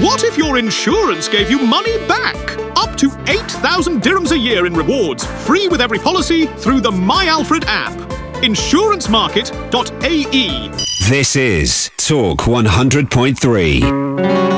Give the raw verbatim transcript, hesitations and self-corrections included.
What if your insurance gave you money back? Up to eight thousand dirhams a year in rewards, free with every policy through the My Alfred app. insurance market dot A E. This is Talk one hundred point three.